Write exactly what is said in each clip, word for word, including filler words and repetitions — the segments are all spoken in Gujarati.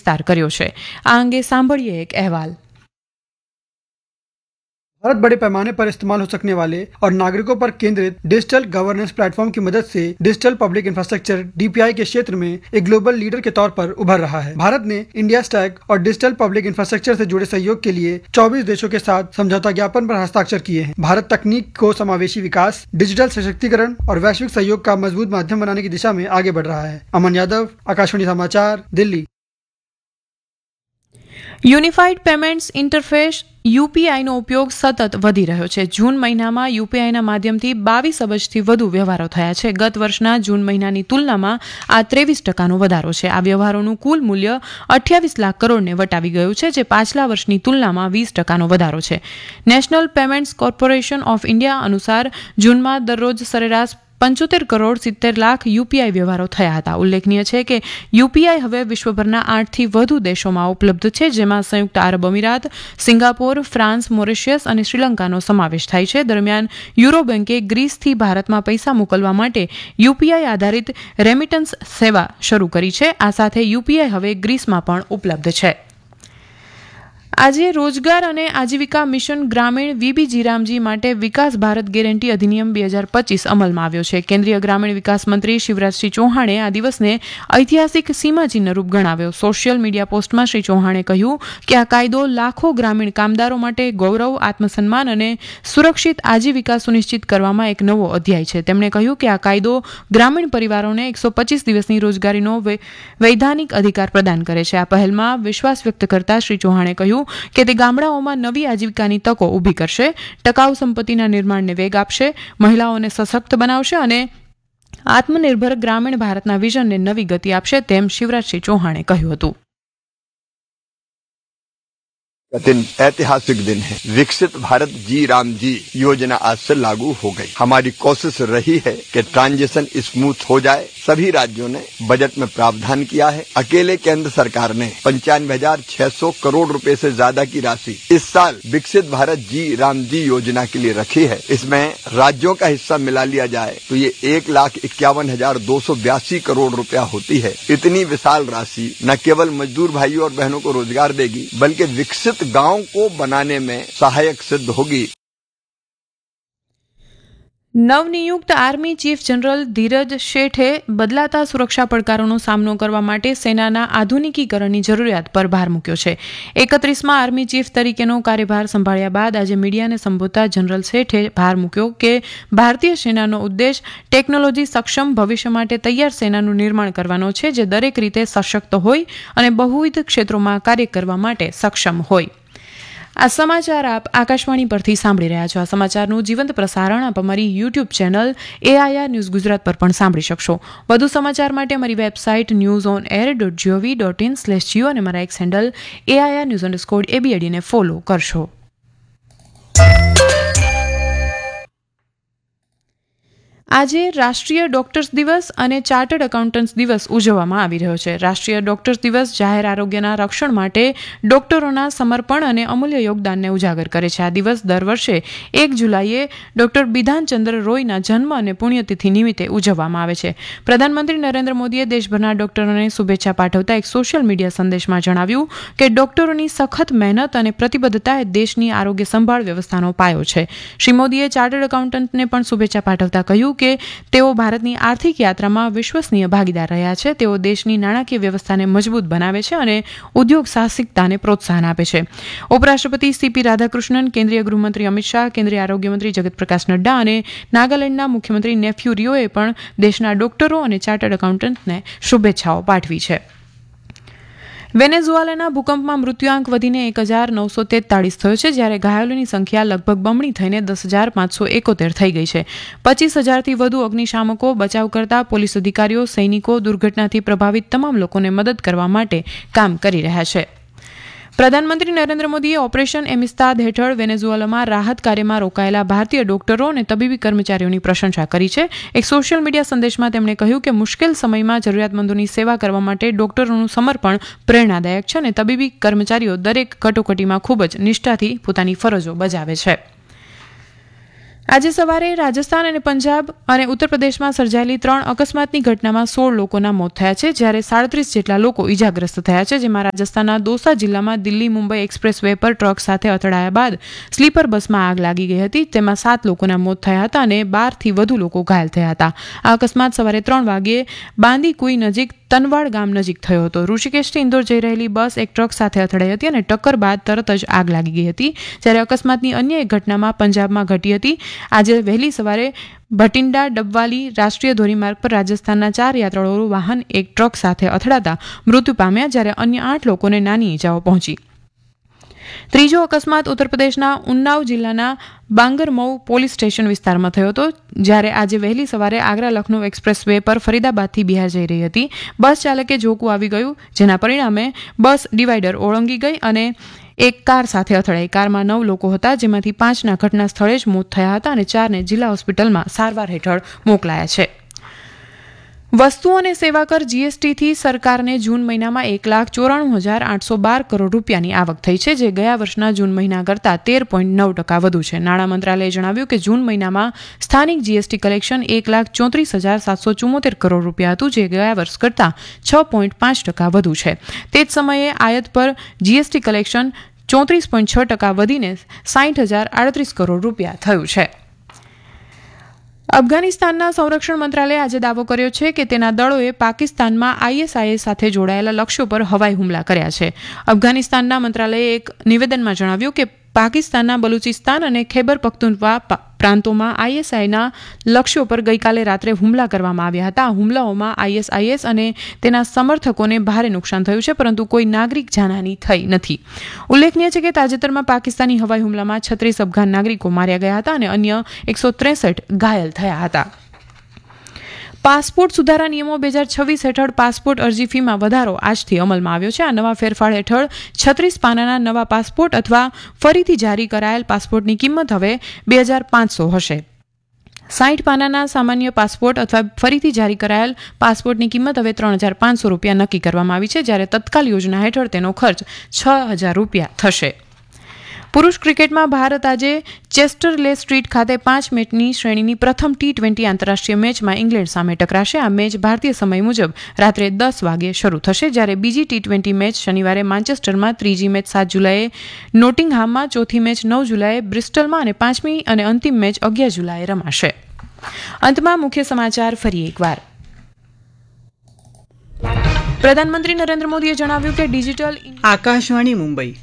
વિસ્તાર કર્યો છે. આ અંગે સાંભળીએ એક અહેવાલ. भारत बड़े पैमाने पर इस्तेमाल हो सकने वाले और नागरिकों पर केंद्रित डिजिटल गवर्नेंस प्लेटफॉर्म की मदद से डिजिटल पब्लिक इंफ्रास्ट्रक्चर डीपीआई के क्षेत्र में एक ग्लोबल लीडर के तौर पर उभर रहा है. भारत ने इंडिया स्टैक और डिजिटल पब्लिक इंफ्रास्ट्रक्चर से जुड़े सहयोग के लिए चौबीस देशों के साथ समझौता ज्ञापन पर हस्ताक्षर किए हैं. भारत तकनीक को समावेशी विकास, डिजिटल सशक्तिकरण और वैश्विक सहयोग का मजबूत माध्यम बनाने की दिशा में आगे बढ़ रहा है. अमन यादव, आकाशवाणी समाचार, दिल्ली. યુનિફાઈડ પેમેન્ટ્સ ઇન્ટરફેસ યુપીઆઈનો ઉપયોગ સતત વધી રહ્યો છે. જૂન મહિનામાં યુપીઆઈના માધ્યમથી બાવીસ અબજથી વધુ વ્યવહારો થયા છે. ગત વર્ષના જૂન મહિનાની તુલનામાં આ ત્રેવીસ ટકાનો વધારો છે. આ વ્યવહારોનું કુલ મૂલ્ય અઠ્યાવીસ લાખ કરોડને વટાવી ગયું છે, જે પાછલા વર્ષની તુલનામાં વીસ ટકાનો વધારો છે. National payments corporation of India અનુસાર જૂનમાં દરરોજ સરેરાશ પંચોતેર કરોડ સિત્તેર લાખ યુપીઆઈ વ્યવહારો થયા હતા. ઉલ્લેખનીય છે કે યુપીઆઈ હવે વિશ્વભરના આઠથી વધુ દેશોમાં ઉપલબ્ધ છે, જેમાં સંયુક્ત આરબ અમીરાત, સિંગાપોર, ફ્રાન્સ, મોરિશિયસ અને શ્રીલંકાનો સમાવેશ થાય છે. દરમિયાન યુરો બેન્કે ગ્રીસથી ભારતમાં પૈસા મોકલવા માટે યુપીઆઈ આધારિત રેમિટન્સ સેવા શરૂ કરી છે. આ સાથે યુપીઆઈ હવે ગ્રીસમાં પણ ઉપલબ્ધ છે. આજે રોજગાર અને આજીવિકા મિશન ગ્રામીણ વીબી જીરામજી માટે વિકાસ ભારત ગેરંટી અધિનિયમ બે હજાર પચીસ અમલમાં આવ્યો છે. કેન્દ્રીય ગ્રામીણ વિકાસ મંત્રી શિવરાજસિંહ ચૌહાણે આ દિવસને ઐતિહાસિક સીમાચિહ્નરૂપ ગણાવ્યો. સોશિયલ મીડિયા પોસ્ટમાં શ્રી ચૌહાણે કહ્યું કે આ કાયદો લાખો ગ્રામીણ કામદારો માટે ગૌરવ, આત્મસન્માન અને સુરક્ષિત આજીવિકા સુનિશ્ચિત કરવામાં એક નવો અધ્યાય છે. તેમણે કહ્યું કે આ કાયદો ગ્રામીણ પરિવારોને એકસો પચીસ દિવસની રોજગારીનો વૈધાનિક અધિકાર પ્રદાન કરે છે. આ પહેલમાં વિશ્વાસ વ્યક્ત કરતા શ્રી ચૌહાણે કહ્યું કે તે ગામડાઓમાં નવી આજીવિકાની તકો ઊભી કરશે, ટકાઉ સંપત્તિના નિર્માણને વેગ આપશે, મહિલાઓને સશક્ત બનાવશે અને આત્મનિર્ભર ગ્રામીણ ભારતના વિઝનને નવી ગતિ આપશે, તેમ શિવરાજસિંહ ચૌહાણે કહ્યું હતું. दिन ऐतिहासिक दिन है. विकसित भारत जी राम जी योजना आज से लागू हो गई. हमारी कोशिश रही है कि ट्रांजिशन स्मूथ हो जाए. सभी राज्यों ने बजट में प्रावधान किया है. अकेले केंद्र सरकार ने पंचानवे हजार छह सौ करोड़ रुपए से ज्यादा की राशि इस साल विकसित भारत जी राम जी योजना के लिए रखी है. इसमें राज्यों का हिस्सा मिला लिया जाए तो ये एक लाख इक्यावन हजार दो सौ बयासी करोड़ रुपया होती है. इतनी विशाल राशि न केवल मजदूर भाइयों और बहनों को रोजगार देगी, बल्कि विकसित गांव को बनाने में सहायक सिद्ध होगी. નવનિયુક્ત આર્મી ચીફ જનરલ ધીરજ શેઠે બદલાતા સુરક્ષા પડકારોનો સામનો કરવા માટે સેનાના આધુનિકીકરણની જરૂરિયાત પર ભાર મૂક્યો છે. એકત્રીસમાં આર્મી ચીફ તરીકેનો કાર્યભાર સંભાળ્યા બાદ આજે મીડિયાને સંબોધતા જનરલ શેઠે ભાર મૂક્યો કે ભારતીય સેનાનો ઉદ્દેશ ટેકનોલોજી સક્ષમ ભવિષ્ય માટે તૈયાર સેનાનું નિર્માણ કરવાનો છે, જે દરેક રીતે સશક્ત હોય અને બહુવિધ ક્ષેત્રોમાં કાર્ય કરવા માટે સક્ષમ હોય. આ સમાચાર આપ આકાશવાણી પરથી સાંભળી રહ્યા છો. આ સમાચારનું જીવંત પ્રસારણ આપ અમારી YouTube channel AIR news Gujarat પર પણ સાંભળી શકશો. વધુ સમાચાર માટે અમારી website news on air dot GOV dot in slash Jio અને મારા એક handle AIR news underscore એબીએડીને follow કરશો. આજે રાષ્ટ્રીય ડોક્ટર્સ દિવસ અને ચાર્ટર્ડ એકાઉન્ટન્ટ્સ દિવસ ઉજવવામાં આવી રહ્યો છે. રાષ્ટ્રીય ડોક્ટર્સ દિવસ જાહેર આરોગ્યના રક્ષણ માટે ડોક્ટરોના સમર્પણ અને અમૂલ્ય યોગદાનને ઉજાગર કરે છે. આ દિવસ દર વર્ષે એક જુલાઈએ ડોક્ટર બિધાનચંદ્ર રોયના જન્મ અને પુણ્યતિથિ નિમિત્તે ઉજવવામાં આવે છે. પ્રધાનમંત્રી નરેન્દ્ર મોદીએ દેશભરના ડોક્ટરોને શુભેચ્છા પાઠવતા એક સોશિયલ મીડિયા સંદેશમાં જણાવ્યું કે ડોક્ટરોની સખત મહેનત અને પ્રતિબદ્ધતા એ દેશની આરોગ્ય સંભાળ વ્યવસ્થાનો પાયો છે. શ્રી મોદીએ ચાર્ટર્ડ એકાઉન્ટન્ટને પણ શુભેચ્છા પાઠવતા કહ્યું કે તેઓ ભારતની આર્થિક યાત્રામાં વિશ્વસનીય ભાગીદાર રહ્યા છે. તેઓ દેશની નાણાકીય વ્યવસ્થાને મજબૂત બનાવે છે અને ઉદ્યોગ સાહસિકતાને પ્રોત્સાહન આપે છે. ઉપરાષ્ટ્રપતિ સીપી રાધાકૃષ્ણન, કેન્દ્રીય ગૃહમંત્રી અમિત શાહ, કેન્દ્રીય આરોગ્ય મંત્રી જગત પ્રકાશ નડ્ડા અને નાગાલેન્ડના મુખ્યમંત્રી નેફ્યુ રિયોએ પણ દેશના ડોક્ટરો અને ચાર્ટર્ડ એકાઉન્ટન્ટને શુભેચ્છાઓ પાઠવી છે. વેનેઝુએલાના ભૂકંપમાં મૃત્યુઆંક વધીને એક હજાર નવસો તેતાળીસ થયો છે, જ્યારે ઘાયલોની સંખ્યા લગભગ બમણી થઈને દસ હજાર પાંચસો એકોતેર થઈ ગઈ છે. પચીસ હજારથી વધુ અગ્નિશામકો, બચાવ કરતા પોલીસ અધિકારીઓ, સૈનિકો દુર્ઘટનાથી પ્રભાવિત તમામ લોકોને મદદ કરવા માટે કામ કરી રહ્યા છે. પ્રધાનમંત્રી નરેન્દ્ર મોદીએ ઓપરેશન એમિસ્તાદ હેઠળ વેનેઝુએલામાં રાહત કાર્યમાં રોકાયેલા ભારતીય ડોક્ટરો અને તબીબી કર્મચારીઓની પ્રશંસા કરી છે. એક સોશિયલ મીડિયા સંદેશમાં તેમણે કહ્યું કે મુશ્કેલ સમયમાં જરૂરિયાતમંદોની સેવા કરવા માટે ડોક્ટરોનું સમર્પણ પ્રેરણાદાયક છે અને તબીબી કર્મચારીઓ દરેક કટોકટીમાં ખૂબ જ નિષ્ઠાથી પોતાની ફરજો બજાવે છે. આજે સવારે રાજસ્થાન અને પંજાબ અને ઉત્તર પ્રદેશમાં સર્જાયેલી ત્રણ અકસ્માતની ઘટનામાં સોળ લોકોના મોત થયા છે, જ્યારે સાડત્રીસ જેટલા લોકો ઇજાગ્રસ્ત થયા છે, જેમાં રાજસ્થાનના દોસા જિલ્લામાં દિલ્હી મુંબઈ એક્સપ્રેસ વે પર ટ્રક સાથે અથડાયા બાદ સ્લીપર બસમાં આગ લાગી ગઈ હતી. તેમાં સાત લોકોના મોત થયા હતા અને બારથી વધુ લોકો ઘાયલ થયા હતા. આ અકસ્માત સવારે ત્રણ વાગ્યે બાંદીકુઈ નજીક તનવાડ ગામ નજીક થયો હતો. ઋષિકેશથી ઇન્દોર જઈ રહેલી બસ એક ટ્રક સાથે અથડાઈ હતી અને ટક્કર બાદ તરત જ આગ લાગી ગઈ હતી, જ્યારે અકસ્માતની અન્ય એક ઘટનામાં પંજાબમાં ઘટી હતી. આજે વહેલી સવારે ભટિંડા ડબવાલી રાષ્ટ્રીય ધોરીમાર્ગ પર રાજસ્થાનના ચાર યાત્રાળુઓ વાહન એક ટ્રક સાથે અથડાતા મૃત્યુ પામ્યા, જ્યારે અન્ય આઠ લોકોને નાની ઇજાઓ પહોંચી. ત્રીજો અકસ્માત ઉત્તર પ્રદેશના ઉન્નાવ જિલ્લાના બાંગરમઉ પોલીસ સ્ટેશન વિસ્તારમાં થયો હતો, જ્યારે આજે વહેલી સવારે આગ્રા લખનૌ એક્સપ્રેસ વે પર ફરીદાબાદથી બિહાર જઈ રહી હતી. બસ ચાલકે ઝોકું આવી ગયું, જેના પરિણામે બસ ડિવાઈડર ઓળંગી ગઈ અને એક કાર સાથે અથડાઈ. કારમાં નવ લોકો હતા, જેમાંથી પાંચના ઘટના સ્થળે જ મોત થયા હતા અને ચારને જિલ્લા હોસ્પિટલમાં સારવાર હેઠળ મોકલાયા છે. વસ્તુ અને સેવા કર જીએસટીથી સરકારને જૂન મહિનામાં એક લાખ ચોરાણું હજાર આઠસો બાર કરોડ રૂપિયાની આવક થઈ છે, જે ગયા વર્ષના જૂન મહિના કરતાં તેર પોઈન્ટ નવ ટકા વધુ છે. નાણાં મંત્રાલયે જણાવ્યું કે જૂન મહિનામાં સ્થાનિક જીએસટી કલેક્શન એક લાખ ચોત્રીસ હજાર સાતસો ચુમ્મોતેર કરોડ રૂપિયા હતું, જે ગયા વર્ષ કરતાં છ પોઈન્ટ પાંચ ટકા વધુ છે. તે જ સમયે આયાત પર જીએસટી કલેક્શન ચોત્રીસ પોઈન્ટ છ ટકા વધીને સાઠ હજાર આડત્રીસ કરોડ રૂપિયા થયું છે. અફઘાનિસ્તાનના સંરક્ષણ મંત્રાલયે આજે દાવો કર્યો છે કે તેના દળોએ પાકિસ્તાનમાં આઈએસઆઈએસ સાથે જોડાયેલા લક્ષ્યો પર હવાઈ હુમલા કર્યા છે. અફઘાનિસ્તાનના મંત્રાલયે એક નિવેદનમાં જણાવ્યું કે પાકિસ્તાનના બલુચિસ્તાન અને ખૈબર પખ્તુનખ્વા પ્રાંતોમાં આઈએસઆઈના લક્ષ્યો પર ગઈકાલે રાત્રે હુમલા કરવામાં આવ્યા હતા. આ હુમલાઓમાં આઈએસઆઈએસ અને તેના સમર્થકોને ભારે નુકસાન થયું છે, પરંતુ કોઈ નાગરિક જાનહાની થઈ નથી. ઉલ્લેખનીય છે કે તાજેતરમાં પાકિસ્તાની હવાઈ હુમલામાં છત્રીસ અફઘાન નાગરિકો માર્યા ગયા હતા અને અન્ય એકસો ત્રેસઠ ઘાયલ થયા હતા. પાસપોર્ટ સુધારા નિયમો બે હજાર છવ્વીસ હેઠળ પાસપોર્ટ અરજી ફીમાં વધારો આજથી અમલમાં આવ્યો છે. આ નવા ફેરફાર હેઠળ છત્રીસ પાનાના નવા પાસપોર્ટ અથવા ફરીથી જારી કરાયેલ પાસપોર્ટની કિંમત હવે બે હજાર પાંચસો હશે. સાઠ પાનાના સામાન્ય પાસપોર્ટ અથવા ફરીથી જારી કરાયેલ પાસપોર્ટની કિંમત હવે ત્રણ હજાર પાંચસો રૂપિયા નક્કી કરવામાં આવી છે, જ્યારે તત્કાલ યોજના હેઠળ તેનો ખર્ચ છ હજાર રૂપિયા થશે. પુરુષ ક્રિકેટમાં ભારત આજે ચેસ્ટરલે સ્ટ્રીટ ખાતે પાંચ મેચની શ્રેણીની પ્રથમ ટી ટ્વેન્ટી આંતરરાષ્ટ્રીય મેચમાં ઇંગ્લેન્ડ સામે ટકરાશે. આ મેચ ભારતીય સમય મુજબ રાત્રે દસ વાગે શરૂ થશે, જ્યારે બીજી ટી ટ્વેન્ટી મેચ શનિવારે માન્ચેસ્ટરમાં, ત્રીજી મેચ સાત જુલાઈએ નોટિંગહામમાં, ચોથી મેચ નવ જુલાઈએ બ્રિસ્ટલમાં અને પાંચમી અને અંતિમ મેચ અગિયાર જુલાઈએ રમાશે. અંતમાં મુખ્ય સમાચાર ફરી એકવાર. પ્રધાનમંત્રી નરેન્દ્ર મોદીએ જણાવ્યું કે ડિજિટલ આકાશવાણી મુંબઈ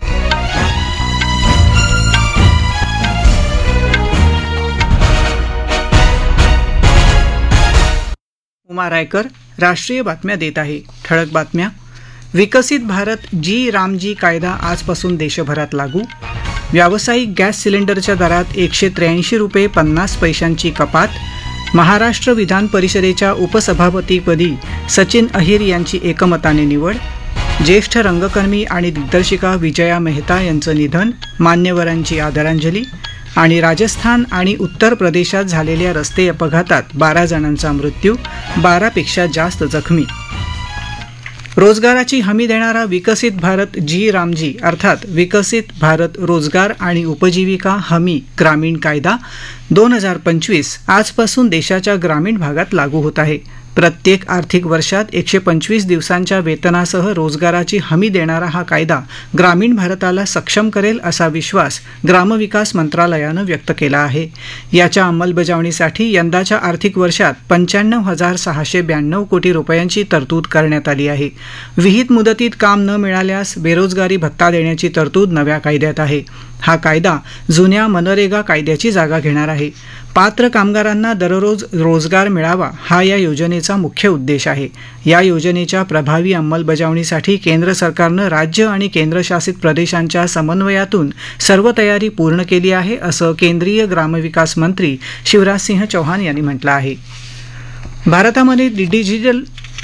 उमा रायकर राष्ट्रीय बातम्या देत आहे. ठळक बातम्या. विकसित भारत जी रामजी कायदा आजपासून देशभरात लागू. व्यावसायिक गॅस सिलेंडरच्या दरात एकशे त्र्याऐंशी रुपये पन्नास पैशांची कपात. महाराष्ट्र विधान परिषदेच्या उपसभापतीपदी सचिन अहिर यांची एकमताने निवड. ज्येष्ठ रंगकर्मी आणि दिग्दर्शिका विजया मेहता यांचं निधन, मान्यवरांची आदरांजली. आणि राजस्थान आणि उत्तर प्रदेशात झालेल्या रस्ते अपघातात बारा जणांचा मृत्यू, बारापेक्षा जास्त जखमी. रोजगाराची हमी देणारा विकसित भारत जी रामजी अर्थात विकसित भारत रोजगार आणि उपजीविका हमी ग्रामीण कायदा दोन हजार पंचवीस आजपासून देशाच्या ग्रामीण भागात लागू होत आहे. प्रत्येक आर्थिक वर्षात एकशे पंचवीस दिवसांच्या वेतनासह रोजगाराची हमी देणारा हा कायदा ग्रामीण भारताला सक्षम करेल असा विश्वास ग्रामविकास मंत्रालयानं व्यक्त केला आहे. याच्या अंमलबजावणीसाठी यंदाच्या आर्थिक वर्षात पंच्याण्णव हजार सहाशे ब्याण्णव कोटी रुपयांची तरतूद करण्यात आली आहे. विहित मुदतीत काम न मिळाल्यास बेरोजगारी भत्ता देण्याची तरतूद नव्या कायद्यात आहे. हा कायदा जुन्या मनरेगा कायद्याची जागा घेणार आहे. पात्र कामगारांना दररोज रोजगार मिळावा हा या योजनेचा मुख्य उद्देश आहे. या योजनेच्या प्रभावी अंमलबजावणीसाठी केंद्र सरकारनं राज्य आणि केंद्रशासित प्रदेशांच्या समन्वयातून सर्व तयारी पूर्ण केली आहे, असं केंद्रीय ग्रामविकास मंत्री शिवराज सिंह चौहान यांनी म्हटलं आहे. भारतामध्ये डिजिटल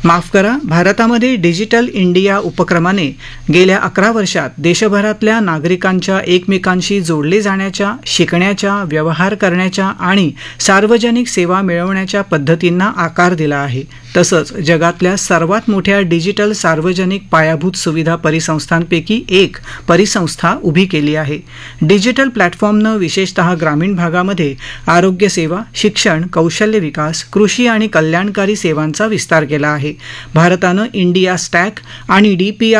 माफ करा भारतामध्ये डिजिटल इंडिया उपक्रमाने गेल्या अकरा वर्षात देशभरातल्या नागरिकांच्या एकमेकांशी जोडले जाण्याच्या, शिकण्याच्या, व्यवहार करण्याच्या आणि सार्वजनिक सेवा मिळवण्याच्या पद्धतींना आकार दिला आहे. तसंच जगातल्या सर्वात मोठ्या डिजिटल सार्वजनिक पायाभूत सुविधा परिसंस्थांपैकी एक परिसंस्था उभी केली आहे. डिजिटल प्लॅटफॉर्मनं विशेषतः ग्रामीण भागामध्ये आरोग्य सेवा, शिक्षण, कौशल्य विकास, कृषी आणि कल्याणकारी सेवांचा विस्तार केला आहे. भारतानं इंडिया स्टॅक आणि डी पी